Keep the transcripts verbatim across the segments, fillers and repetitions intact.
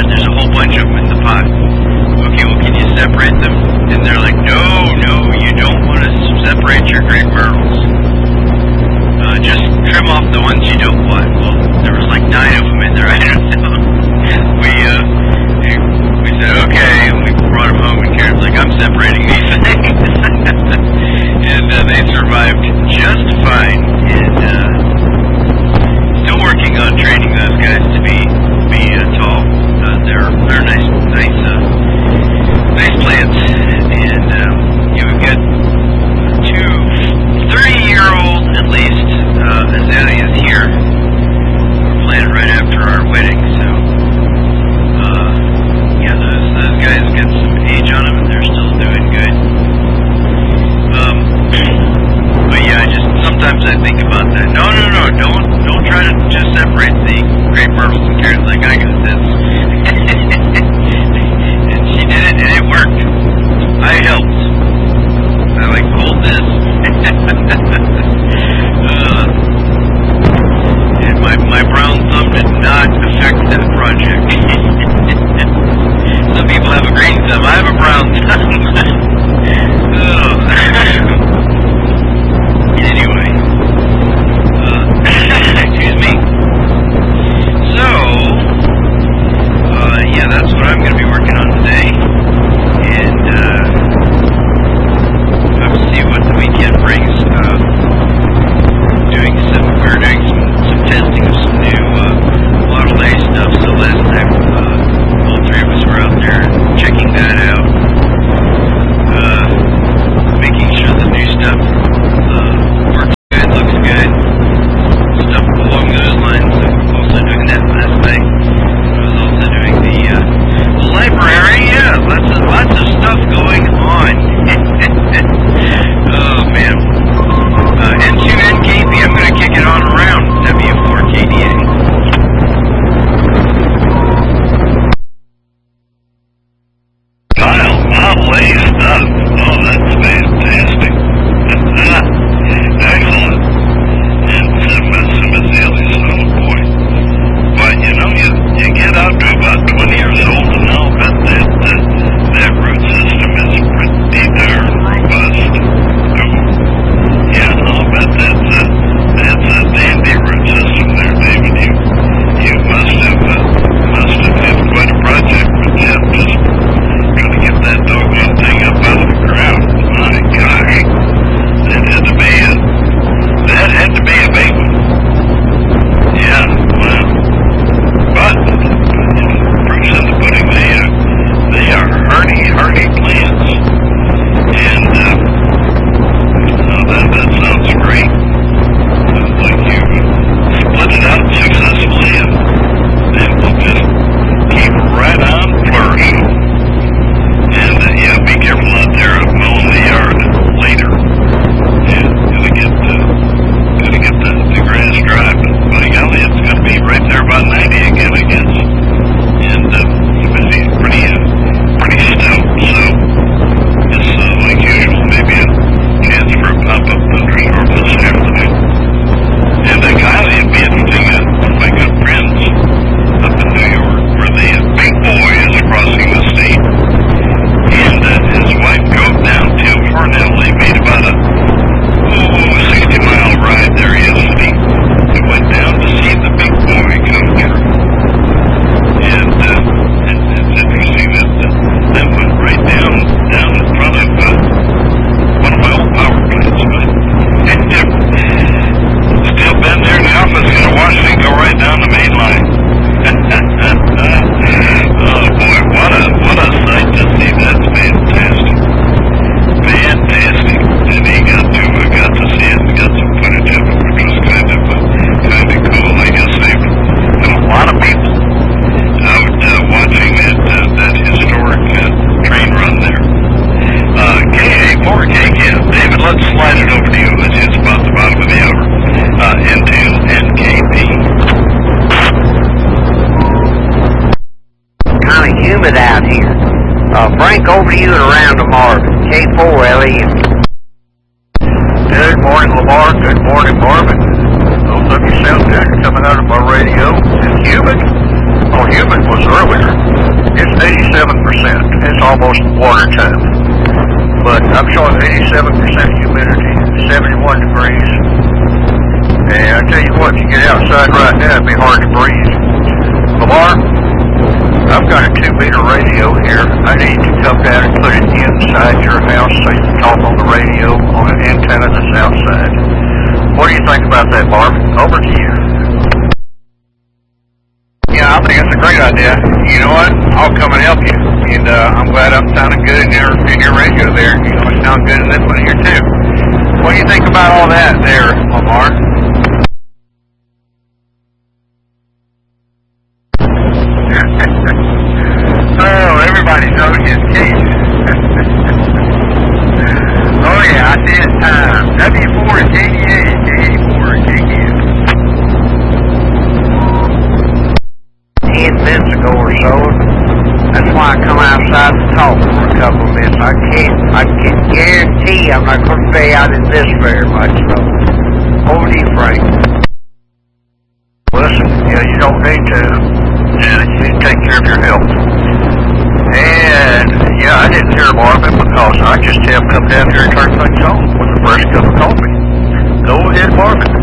pot. There's a whole bunch of them in the pot. Okay, well, can you separate them? And they're like, no, no, you don't want to separate your grape myrtles. Uh, just trim off the ones you don't want. Well, there was like nine of them in there. I don't know. We, uh, we said, okay, and we brought them home, and Karen's like, I'm separating these things. And uh, they survived just fine. And uh, still working on training those guys to be be uh, tall. Uh, they're they're nice, nice, uh, nice plants. And um, yeah, we've got two three-year-old at least uh, azaleas here. We're planted right after our wedding, so uh, yeah, those those guys got some age on them, and they're still doing good. Um, but yeah, I just sometimes I think about that. No, no, no, don't don't try to just separate the grape myrtles and carrots. Like I got this, and she did it, and it worked. I helped. I like hold this, uh, and my my brown thumb did not affect that project. Some people have a green thumb. I have a brown thumb. Oh. Anyway, uh, excuse me. So, uh, yeah, that's what I'm going to be working on today, and uh, let's see what the weekend brings. Uh, doing some, we're doing some, some testing of some new uh, Model A stuff. So last time, uh, all three of us were out there checking that out. Uh, making sure the new stuff uh, works good, looks good, stuff along those lines. I'm also doing that last night. I was also doing the, uh, the library. Yeah, lots of lots of stuff going on. Oh man. Uh, N two N K P. I'm going to kick it on around. W four K D A. Kyle, Model A stuff. Oh, that's fantastic. Excellent. And some, some azaleas, oh boy. But you know, you, you get out to about twenty years old, and I'll bet that, that, that root system is pretty darn robust. Oh, yeah, I'll bet that's a, that's a dandy root system there, David. You, you must have, uh, must have had quite a project with Jeff just trying to get that doggone thing up out of the ground. My gosh. That had to be a, that had to be a big one. Yeah, well, but, you know, proof's in the pudding. They are, they are hardy, hardy plants. And, uh, oh, that, that sounds great. Sounds like you split it out successfully, and, and we'll just keep right on flourishing. And, uh, yeah, be careful out there of mowing the yard later. Yeah, gotta get, uh, gotta get the, the grass dry. But by golly, it's gonna be right there about ninety again, I guess. And, uh, humidity is pretty, uh, pretty stout. So, it's, uh, like usual, maybe a chance for a pop-up thunderstorm this afternoon. And, uh, golly, it'd be interesting, uh, one of my good friends up in New York, where the uh, big boy is crossing the state. And uh, his wife drove down to Farnell. They made about a oh, sixty mile ride there yesterday. They went down to see the big boy come through. And uh, it, it's interesting that uh, that went right down down in front of uh, one of my old power plants. But still been there in the office, gonna watch me go right down the main line. Oh boy, what a what a sight to see. That's fantastic. Fantastic. And he got to uh, got to see it and got some footage of it, which was kind of uh, kind of cool. I guess they've got a lot of people out uh, watching that uh, that historic uh, train run there. Uh, K A four K, yeah. David, let's slide it over to you. It's just about the bottom of the hour. Uh, N two N K P. Kind of humid out here. Uh, Frank, over to you and around to Marvin. K four L E M. Good morning, Lamar. Good morning, Marvin. Those of you sound jacket coming out of my radio. It's humid. Oh, humid was earlier. It's eighty-seven percent. It's almost water time. But I'm showing eighty-seven percent humidity, seventy-one degrees. And I tell you what, if you get outside right now, it'd be hard to breathe. Lamar, I've got a two meter radio here. I need to come down and put it inside your house so you can talk on the radio on an antenna that's outside. What do you think about that, Marvin? Over to you. Yeah, I think it's a great idea. You know what? I'll come and help you. And uh, I'm glad I'm sounding good in your in your radio there. You know, it sounds good in this one here too. What do you think about all that there, Lamar? Oh, everybody knows his case. Oh yeah, I see it time. W four is K D A, K eighty-four is K D M. Ten minutes ago or so. That's why I come outside to talk for a couple of minutes. I can't, I can guarantee I'm not going to stay out in this very much, so. Over to you, Frank. Listen, yeah, you don't need to. Yeah, you need to take care of your health. And, yeah, I didn't hear Marvin because I just have come down here and turn things on with a fresh cup of coffee. Go ahead, Marvin.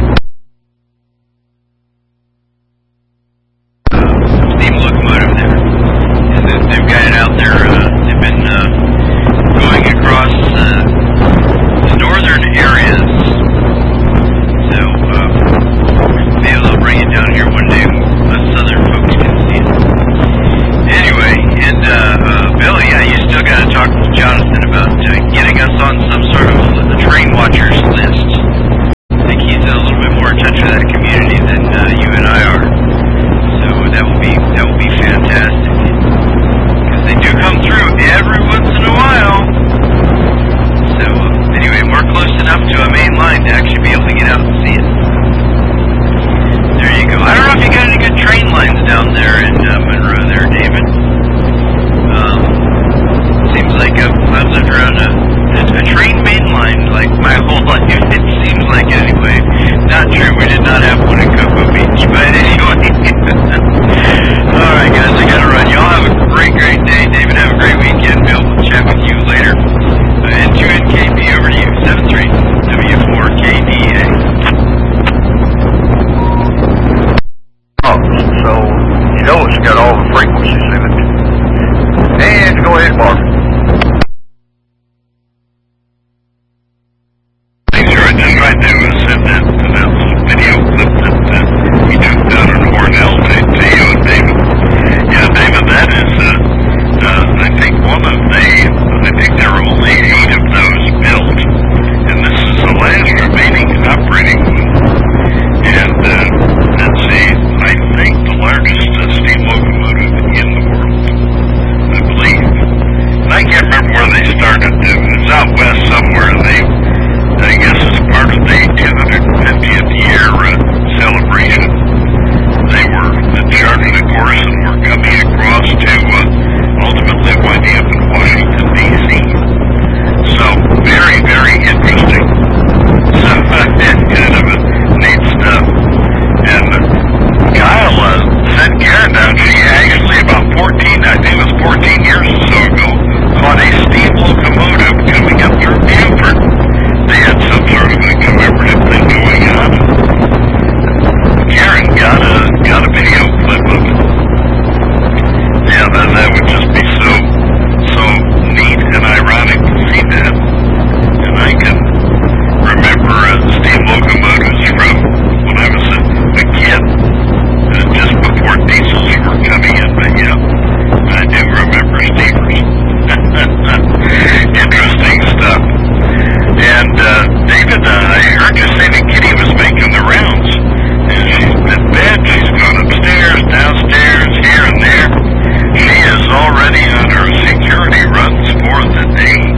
Steam locomotive there. And they- they've got it out there. Uh, they've been uh, going across uh, the northern areas. So uh, maybe they'll bring it down here one day. Us southern folks can see it. Anyway, and uh, uh, Billy, yeah, you still got to talk to Jonathan about uh, getting us on some sort of a train watchers list. I think he's a little bit more in touch with that community than uh, you and I are. So that will be that will be fantastic. Because they do come through every once in a while. So uh, anyway, we're close enough to a main line to actually be able to get out and see it. There you go. I don't know if you got any good train lines down there in uh, Monroe there, David. Um, seems like I've, I've lived around a, a train main line like my whole life. It seems like it anyway. Not true. We did not have one in Cocoa Beach. But anyway. Alright guys, I gotta run. Y'all have a great, great day. David, have a great weekend. Bill, we'll chat with you later. Uh, N two N K P over to you. seven three W four K D A. Oh, so you know it's got all the frequencies in it. And go ahead, Marvin. Things are just right there was sent that, that little video clip that, that we took down in Hornell to, to you and David. Yeah, David, that is, uh, uh, I think one of the, I think there are only eight of those built. And this is the last remaining operating one. And, uh, let's see, I think the largest uh, steam locomotive in the world, I believe. And I can't remember where they started. It was out west somewhere. They, I guess it's part of the two hundred fiftieth year uh, celebration. They were uh, charted a course and were coming across to uh, ultimately winding up in Washington, D C So, very, very interesting. So, uh, kind of a neat stuff. And uh, Kyle uh, sent Karen down. She actually, about fourteen, I think it was fourteen years or so ago, caught a steam locomotive coming up through Buford. They had some sort of a commemorative thing going on. Karen got a got a video clip of it. Yeah, that, that would just be so so neat and ironic to see that. And I can remember uh, steam locomotives from when I was a, a kid, uh, just before diesels were coming in. But yeah, I do remember steamers. Interesting stuff. And uh, David, uh, I heard you say that Kitty was making the rounds. And she's been bed, she's gone upstairs, downstairs, here and there. She is already on her security runs for the day.